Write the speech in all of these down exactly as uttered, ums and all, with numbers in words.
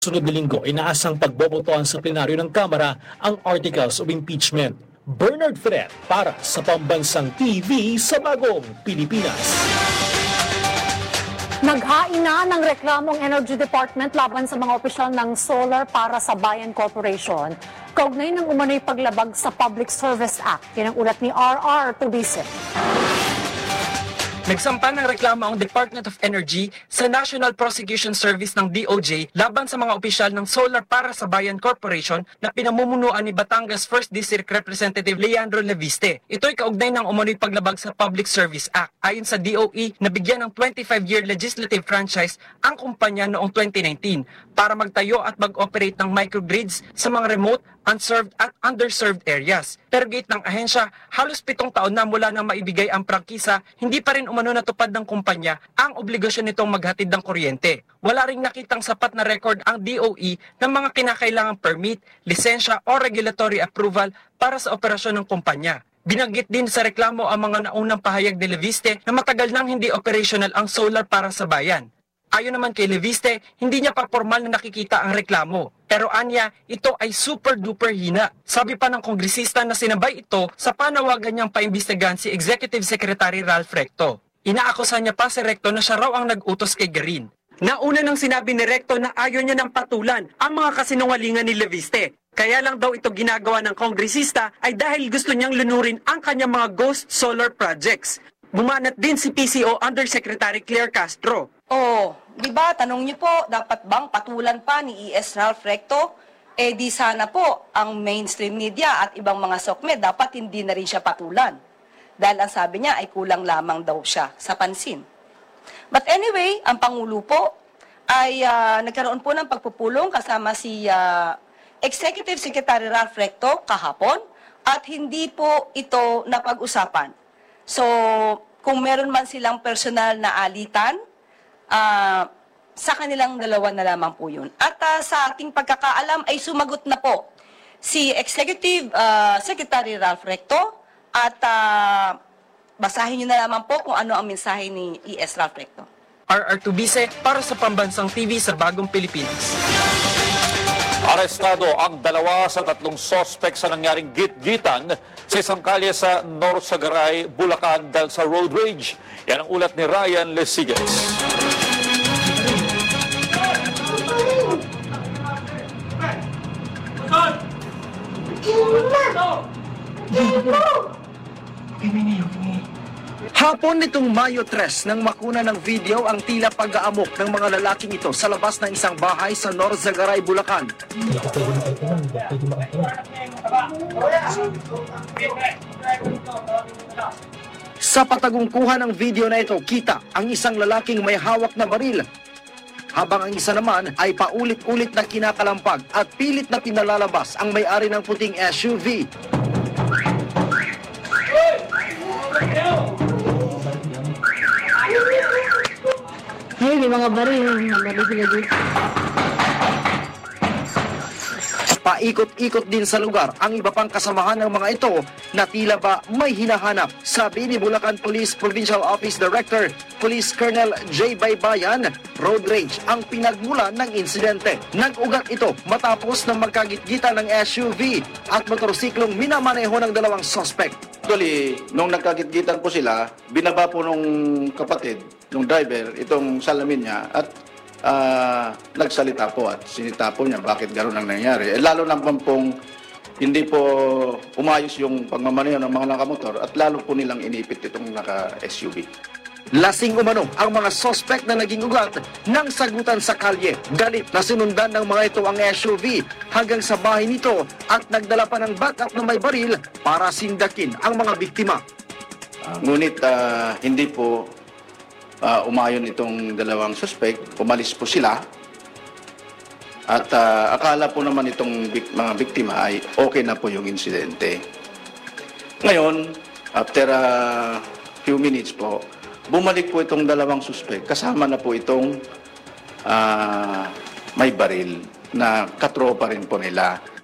Sunod na linggo, inaasang pagbobotohan sa plenaryo ng Kamara ang Articles of Impeachment. Bernard Ferrer para sa Pambansang T V sa Bagong Pilipinas. Naghain na ng reklamong Energy Department laban sa mga opisyal ng Solar para sa Bayan Corporation. Kaugnay ng umano'y paglabag sa Public Service Act. Yan ang ulat ni R R Tubise. Nagsampa ng reklamo ang Department of Energy sa National Prosecution Service ng D O J laban sa mga opisyal ng Solar para sa Bayan Corporation na pinamumunuan ni Batangas first District Representative Leandro Leviste. Ito'y kaugnay ng umano'y paglabag sa Public Service Act. Ayon sa D O E, nabigyan ng twenty-five year legislative franchise ang kumpanya noong twenty nineteen para magtayo at mag-operate ng microgrids sa mga remote, unserved at underserved areas. Pero gate ng ahensya, halos pitong taon na mula nang maibigay ang prangkisa, hindi pa rin umano natupad ng kumpanya ang obligasyon nitong maghatid ng kuryente. Wala ring nakitang sapat na record ang D O E ng mga kinakailangang permit, lisensya o regulatory approval para sa operasyon ng kumpanya. Binanggit din sa reklamo ang mga naunang pahayag ni Leviste na matagal nang hindi operational ang solar para sa bayan. Ayon naman kay Leviste, hindi niya pa formal na nakikita ang reklamo. Pero anya, ito ay super duper hina. Sabi pa ng kongresista na sinabay ito sa panawagan niyang paimbestigahan si Executive Secretary Ralph Recto. Inaakusan niya pa si Recto na siya raw ang nag-utos kay Garin. Nauna nang sinabi ni Recto na ayaw niya ng patulan ang mga kasinungalingan ni Leviste. Kaya lang daw ito ginagawa ng kongresista ay dahil gusto niyang lunurin ang kanyang mga ghost solar projects. Bumanat din si P C O Undersecretary Claire Castro. Oh, di ba, tanong niyo po, dapat bang patulan pa ni E S Ralph Recto? Eh di sana po, ang mainstream media at ibang mga sokmed, dapat hindi na rin siya patulan. Dahil ang sabi niya ay kulang lamang daw siya sa pansin. But anyway, ang Pangulo po ay uh, nagkaroon po ng pagpupulong kasama si uh, Executive Secretary Ralph Recto kahapon at hindi po ito napag-usapan. So, kung meron man silang personal na alitan, Uh, sa kanilang dalawa na lamang po yun. At uh, sa ating pagkakaalam ay sumagot na po si Executive uh, Secretary Ralph Recto at uh, basahin nyo na lamang po kung ano ang mensahe ni E S Ralph Recto. R R Tubise para sa Pambansang T V sa Bagong Pilipinas. Arestado ang dalawa sa tatlong sospek sa nangyaring git-gitan sa isang kalye sa North Sagaray, Bulacan dahil sa road rage. Yan ang ulat ni Ryan Lesigas. Hapon nitong Mayo tres nang makuna ng video ang tila pag-aamok ng mga lalaking ito sa labas ng isang bahay sa North Sagaray, Bulacan. Sa patagungkuhan ng video na ito, kita ang isang lalaking may hawak na baril, habang ang isa naman ay paulit-ulit na kinakalampag at pilit na pinalalabas ang may-ari ng puting S U V. Hey, may mga baril, mga baril sila dito. Paikot-ikot din sa lugar ang iba pang kasamahan ng mga ito na tila ba may hinahanap. Sabi ni Bulacan Police Provincial Office Director, Police Colonel J. Baybayan, road rage ang pinagmulan ng insidente. Nag-ugat ito matapos ng magkagitgitan ng S U V at motorsiklong minamaneho ng dalawang suspect. Actually, nung nagkagitgitan po sila, binaba po nung kapatid, nung driver, itong salamin niya at uh, nagsalita po at sinita po niya bakit gano'n ang nangyari. Eh, lalo naman pong hindi po umayos yung pagmamaneho ng mga nakamotor at lalo po nilang inipit itong naka-S U V. Lasing umano ang mga suspect na naging ugat ng sagutan sa kalye. Galit na sinundan ng mga ito ang S U V hanggang sa bahay nito at nagdala pa ng backup na may baril para sindakin ang mga biktima. Uh, ngunit uh, hindi po uh, umayon itong dalawang suspect. Umalis po sila at uh, akala po naman itong bik- mga biktima ay okay na po yung insidente. Ngayon, after a uh, few minutes po, bumalik po itong dalawang suspect, kasama na po itong uh, may baril na katropa rin po nila.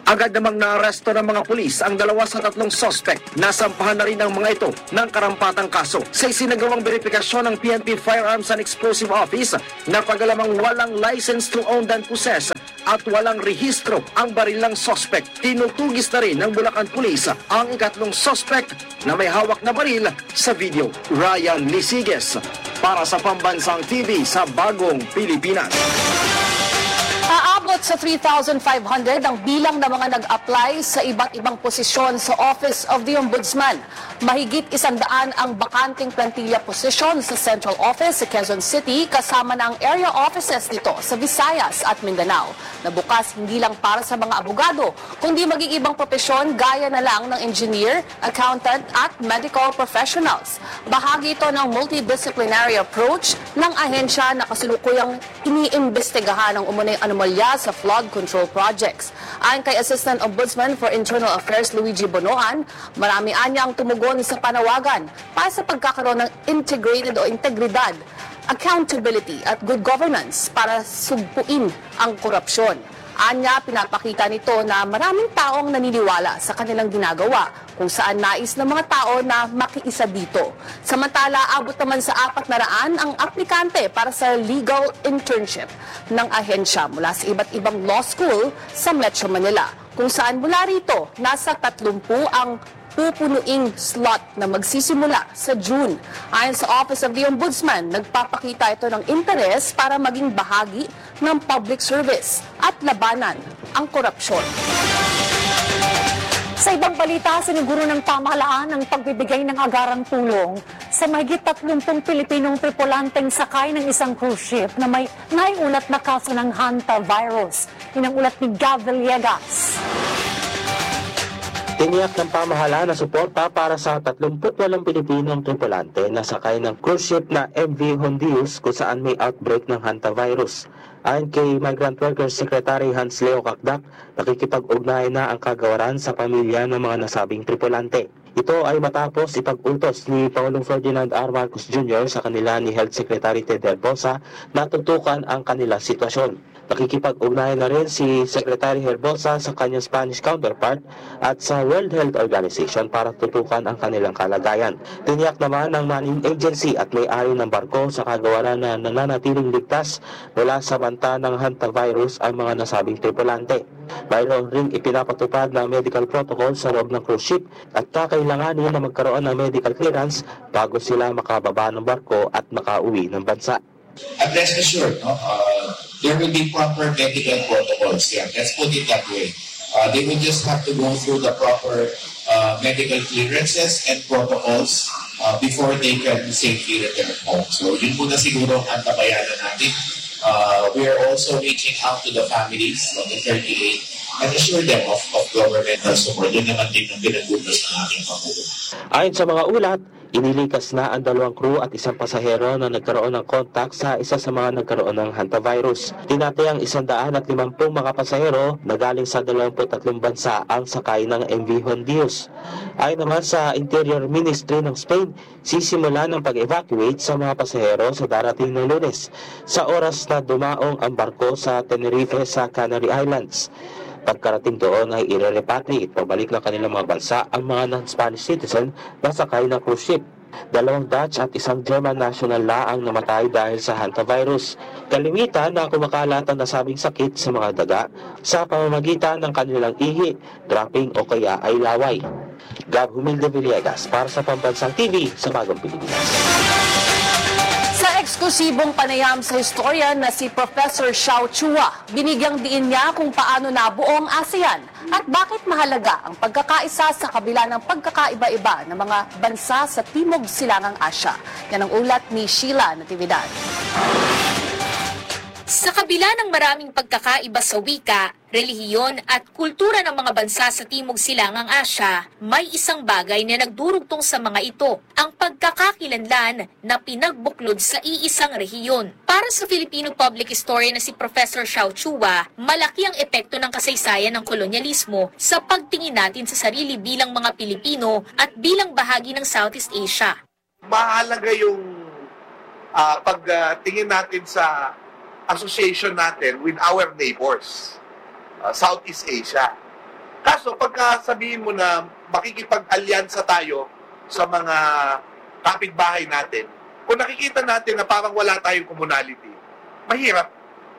Agad namang naaresto ng mga pulis ang dalawa sa tatlong suspect. Nasampahan na rin ang mga ito ng karampatang kaso. Sa isinagawang verifikasyon ng P N P Firearms and Explosive Office, napagalamang walang license to own and possess at walang rehistro ang baril ng suspect. Tinutugis na rin ng Bulacan Police ang ikatlong suspect na may hawak na baril sa video. Ryan Lisiges para sa Pambansang T V sa Bagong Pilipinas. Aabot sa three thousand five hundred ang bilang ng mga nag-apply sa iba't ibang posisyon sa Office of the Ombudsman. Mahigit isandaan ang bakanting plantilla posisyon sa Central Office sa Quezon City kasama na ang area offices nito sa Visayas at Mindanao. Nabukas hindi lang para sa mga abogado, kundi maging ibang propesyon gaya na lang ng engineer, accountant at medical professionals. Bahagi ito ng multidisciplinary approach ng ahensya na kasulukuyang iniimbestigahan ng umunay anomalya sa flood control projects. Ayon kay Assistant Ombudsman for Internal Affairs Luigi Bonoan, marami anya ang tumugon sa panawagan para sa pagkakaroon ng integrated o integridad, accountability at good governance para sugpuin ang korupsyon. Anya, pinapakita nito na maraming taong naniniwala sa kanilang ginagawa kung saan nais ng mga tao na makiisa dito. Samantala, abot naman sa apat na raan ang aplikante para sa legal internship ng ahensya mula sa iba't ibang law school sa Metro Manila. Kung saan mula rito, nasa tatlumpu ang pupunuing slot na magsisimula sa June. Ayon sa Office of the Ombudsman, nagpapakita ito ng interes para maging bahagi ng public service at labanan ang korupsyon. Sa ibang balita, siniguro ng pamahalaan ang pagbibigay ng agarang tulong sa mahigit tatlumpung Pilipinong tripulanteng sakay ng isang cruise ship na may naiulat na kaso ng hantavirus. Yan ang ulat ni Gav Villegas. Tiniyak ng pamahalaan na suporta para sa tatlumput walong Pilipinong tripulante na sakay ng cruise ship na M V Hondius kung saan may outbreak ng hantavirus. Ayon kay Migrant Workers Secretary Hans Leo Kakdak, nakikipag-ugnayan na ang kagawaran sa pamilya ng mga nasabing tripulante. Ito ay matapos ipag-utos ni Pangulong Ferdinand R. Marcos Junior sa kanila ni Health Secretary Ted Herbosa na tutukan ang kanilang sitwasyon. Nakikipag-ugnayan na rin si Secretary Herbosa sa kanyang Spanish counterpart at sa World Health Organization para tutukan ang kanilang kalagayan. Tiniyak naman ng Marine Agency at may-ari ng barko sa kagawaran na nananatiling ligtas mula sa banta ng hantavirus ang mga nasabing tripulante. Mayroon ring ipinapatupad na medical protocol sa loob ng cruise ship at kakailanganin na magkaroon ng medical clearance bago sila makababa ng barko at makauwi ng bansa. At rest assured, no, uh, there will be proper medical protocols. Yeah, let's put it that way. Uh, they will just have to go through the proper uh, medical clearances and protocols uh, before they can safely return home. So yun muna siguro ang tabayanan natin. Uh, we are also reaching out to the families of the thirty-eight and assure them of, of governmental support. Yun naman din ang pinag-utos ng ating Pangulo. Ayon sa mga ulat, inilikas na ang dalawang crew at isang pasahero na nagkaroon ng contact sa isa sa mga nagkaroon ng hantavirus. Tinatayang isandaan at limampung mga pasahero na galing sa dalawamput tatlong bansa ang sakay ng M V Hondius. Ayon naman sa Interior Ministry ng Spain, sisimula ng pag-evacuate sa mga pasahero sa darating na Lunes sa oras na dumaong ang barko sa Tenerife sa Canary Islands. Pagkarating doon ay i-repatriate pabalik ng kanilang mga bansa ang mga non-Spanish citizen na sakay ng cruise ship. Dalawang Dutch at isang German national la ang namatay dahil sa hantavirus. Kalimitan na kumakalat ang nasabing sakit sa mga daga sa pamamagitan ng kanilang ihi, dropping o kaya ay laway. Gab Humilde Villegas para sa Pambansang T V sa Bagong Pilipinas. Sa eksklusibong panayam sa historian na si Professor Xiao Chua, binigyang diin niya kung paano nabuo ang ASEAN at bakit mahalaga ang pagkakaisa sa kabila ng pagkakaiba-iba ng mga bansa sa Timog Silangang Asya. Yan ang ulat ni Sheila Natividad. Sa kabila ng maraming pagkakaiba sa wika, relihiyon at kultura ng mga bansa sa Timog Silangang Asya, may isang bagay na nagdurugtong sa mga ito, ang pagkakakilanlan na pinagbuklod sa iisang rehiyon. Para sa Filipino public historian na si Professor Xiao Chua, malaki ang epekto ng kasaysayan ng kolonyalismo sa pagtingin natin sa sarili bilang mga Pilipino at bilang bahagi ng Southeast Asia. Mahalaga yung uh, pagtingin uh, natin sa association natin with our neighbors, uh, Southeast Asia. Kaso pagka sabihin mo na makikipag-alyansa tayo sa mga kapitbahay natin, kung nakikita natin na parang wala tayong commonality, mahirap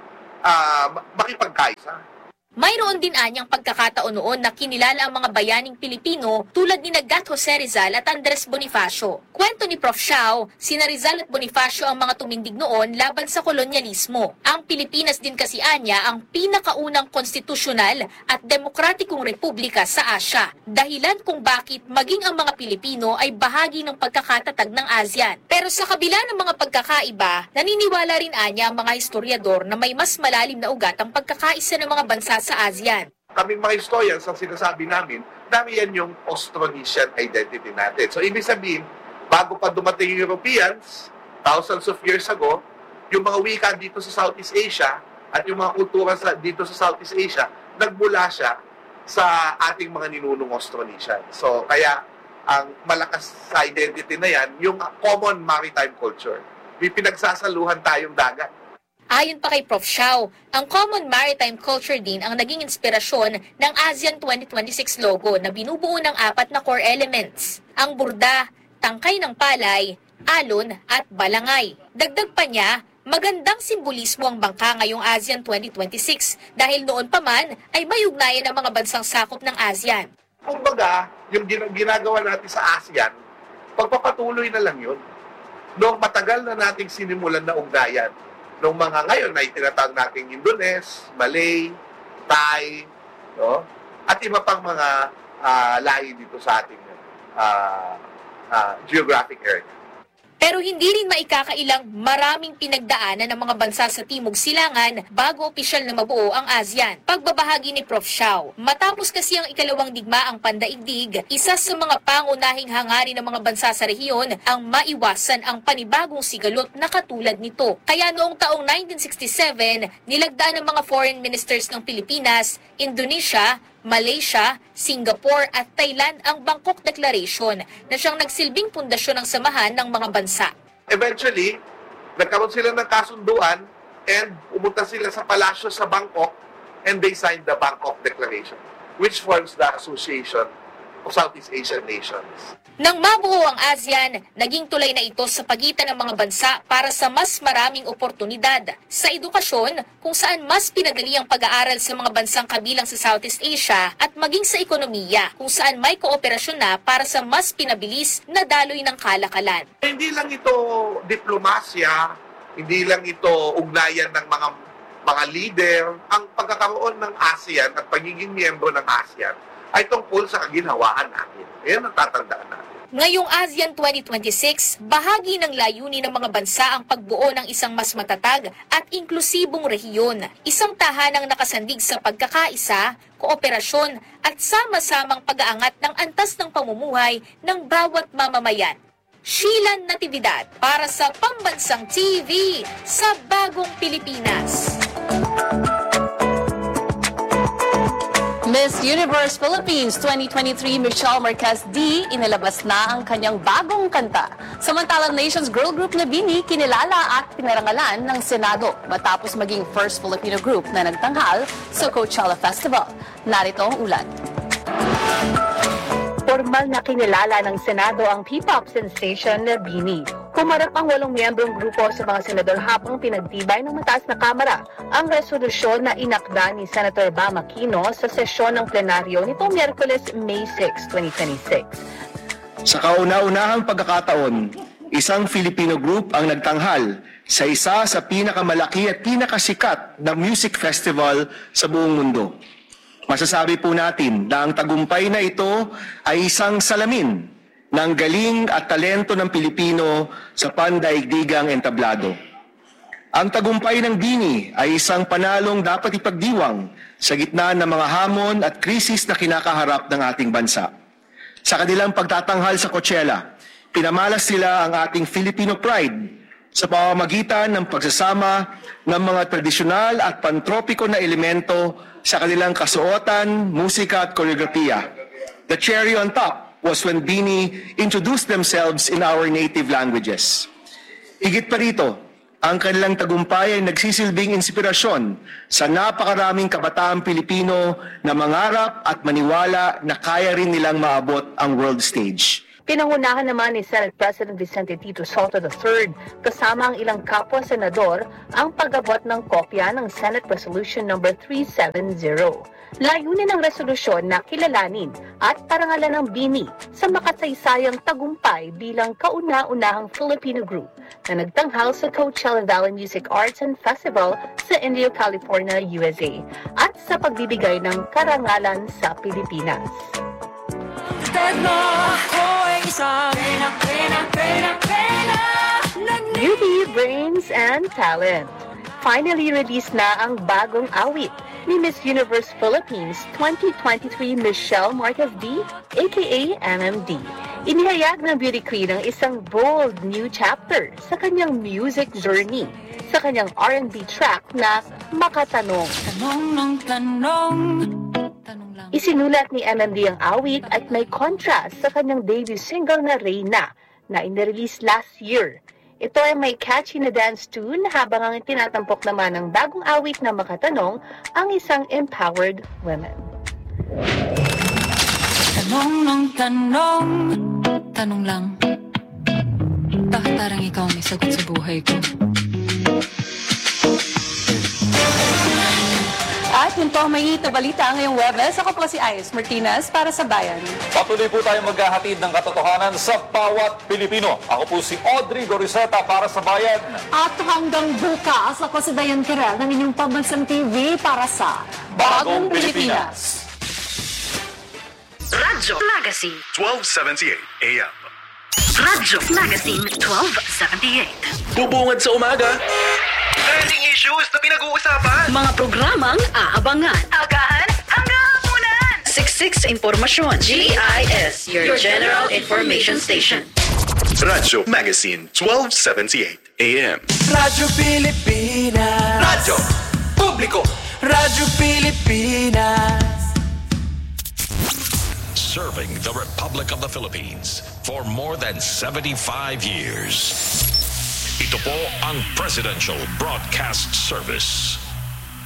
uh, makipagkaisa. Mayroon din anyang pagkakataon noon na kinilala ang mga bayaning Pilipino tulad ni Gat Jose Rizal at Andres Bonifacio. Kwento ni Professor Xiao, sina Rizal at Bonifacio ang mga tumindig noon laban sa kolonyalismo. Ang Pilipinas din kasi anya ang pinakaunang konstitusyonal at demokratikong republika sa Asya. Dahilan kung bakit maging ang mga Pilipino ay bahagi ng pagkakatatag ng ASEAN. Pero sa kabila ng mga pagkakaiba, naniniwala rin anya ang mga historiador na may mas malalim na ugat ang pagkakaisa ng mga bansa sa ASEAN. Kaming mga historians, ang sinasabi namin, dami yan yung Austronesian identity natin. So, ibig sabihin, bago pa dumating yung Europeans, thousands of years ago, yung mga wika dito sa Southeast Asia at yung mga kultura sa, dito sa Southeast Asia, nagmula siya sa ating mga ninunong Austronesian. So, kaya ang malakas sa identity na yan, yung common maritime culture. May pinagsasaluhan tayong dagat. Ayon pa kay Professor Xiao, ang common maritime culture din ang naging inspirasyon ng ASEAN twenty twenty-six logo na binubuo ng apat na core elements, ang burda, tangkay ng palay, alon at balangay. Dagdag pa niya, magandang simbolismo ang bangka ngayong ASEAN twenty twenty-six dahil noon pa man ay may ugnayan ng mga bansang sakop ng ASEAN. Kumbaga, yung ginagawa natin sa ASEAN, pagpapatuloy na lang yun. Noong matagal na nating sinimulan na ugnayan, nung mga ngayon na itinatawag nating Indones, Malay, Thai, no? At iba pang mga uh, lahi dito sa ating uh, uh, geographic area. Pero hindi rin maikakailang maraming pinagdaanan ng mga bansa sa Timog Silangan bago opisyal na mabuo ang ASEAN. Pagbabahagi ni Professor Xiao, matapos kasi ang ikalawang digmaang pandaigdig, isa sa mga pangunahing hangarin ng mga bansa sa rehiyon ang maiwasan ang panibagong sigalot na katulad nito. Kaya noong taong nineteen sixty-seven, nilagdaan ng mga foreign ministers ng Pilipinas, Indonesia, Malaysia, Singapore at Thailand ang Bangkok Declaration na siyang nagsilbing pundasyon ng samahan ng mga bansa. Eventually, nagkaroon sila ng kasunduan and pumunta sila sa palasyo sa Bangkok and they signed the Bangkok Declaration, which forms the Association of Southeast Asian Nations. Nang mabuo ang ASEAN, naging tulay na ito sa pagitan ng mga bansa para sa mas maraming oportunidad. Sa edukasyon, kung saan mas pinadali ang pag-aaral sa mga bansang kabilang sa Southeast Asia at maging sa ekonomiya, kung saan may kooperasyon na para sa mas pinabilis na daloy ng kalakalan. Hindi lang ito diplomasya, hindi lang ito ugnayan ng mga mga leader. Ang pagkakaroon ng ASEAN at pagiging miyembro ng ASEAN ay tungkol sa kaginhawaan natin. Yan ang tatandaan natin. Ngayong ASEAN twenty twenty-six, bahagi ng layunin ng mga bansa ang pagbuo ng isang mas matatag at inklusibong rehiyon. Isang tahanang nakasandig sa pagkakaisa, kooperasyon at sama-samang pag-aangat ng antas ng pamumuhay ng bawat mamamayan. Sheila Natividad para sa Pambansang T V sa Bagong Pilipinas. Miss Universe Philippines twenty twenty-three Michelle Marquez D inilabas na ang kanyang bagong kanta. Samantalang Nations Girl Group na Bini kinilala at pinarangalan ng Senado matapos maging first Filipino group na nagtanghal sa Coachella Festival. Narito ang ulat. Formal na kinilala ng Senado ang P-pop sensation na Bini. Kumarap ang walong miyembrong grupo sa mga senador habang pinagtibay ng mataas na kamara ang resolusyon na inakda ni Senator Bam Aquino sa sesyon ng plenaryo nitong Miyerkules, May sixth, twenty twenty-six. Sa kauna-unahang pagkakataon, isang Filipino group ang nagtanghal sa isa sa pinakamalaki at pinakasikat na music festival sa buong mundo. Masasabi po natin na ang tagumpay na ito ay isang salamin ng galing at talento ng Pilipino sa pandaigdigang entablado. Ang tagumpay ng Bini ay isang panalong dapat ipagdiwang sa gitna ng mga hamon at krisis na kinakaharap ng ating bansa. Sa kanilang pagtatanghal sa Coachella, pinamalas sila ang ating Filipino pride sa pamamagitan ng pagsasama ng mga tradisyonal at pantropiko na elemento sa kanilang kasuotan, musika at koreografiya. The cherry on top was when Bini introduced themselves in our native languages. Higit pa rito, Ang kanilang tagumpay ay nagsisilbing inspirasyon sa napakaraming kabataang Pilipino na mangarap at maniwala na kaya rin nilang maabot ang world stage. Pinangunahan naman ni Senate President Vicente Tito Soto the third kasama ang ilang kapwa-senador ang pag-abot ng kopya ng Senate Resolution number three seventy. Layunin ng resolusyon na kilalanin at parangalan ng Bini sa makasaysayang tagumpay bilang kauna-unahang Filipino group na nagtanghal sa Coachella Valley Music Arts and Festival sa Indio, California, U S A at sa pagbibigay ng karangalan sa Pilipinas. Beauty, brains, and talent. Finally released na ang bagong awit ni Miss Universe Philippines twenty twenty-three Michelle Marquez D, aka M M D. Inihayag ng beauty queen ang isang bold new chapter sa kanyang music journey sa kanyang R and B track na Makatanong. Tanong ng tanong. Isinulat ni M M D ang awit at may contrast sa kanyang debut single na Reyna na inirelease last year. Ito ay may catchy na dance tune habang ang tinatampok naman ng bagong awit na Makatanong ang isang empowered women. Tanong ng tanong, tanong lang, bakit parang ikaw may sagot sa buhay ko? At yun po ang may balita ngayong Webes. Ako po si Ayes Martinez para sa Bayan. Patuloy po tayo maghahatid ng katotohanan sa bawat Pilipino. Ako po si Audrey Goriseta para sa Bayan. At hanggang bukas, ako si Dayan Kirel ng inyong Pambansang T V para sa Bagong Pilipinas. Radyo Magazine twelve seventy-eight A M. Radyo Magazine twelve seventy-eight. Bubungad sa umaga. Trending issues na pinag-uusapan. Mga programang aabangan. Agahan hanggang hapunan. Siksik sa impormasyon. G I S, your, your General Information Station. Radyo Magazine twelve seventy-eight A M. Radyo Pilipinas. Radyo Publiko. Radyo Pilipinas. Serving the Republic of the Philippines for more than seventy-five years. Ito po ang Presidential Broadcast Service.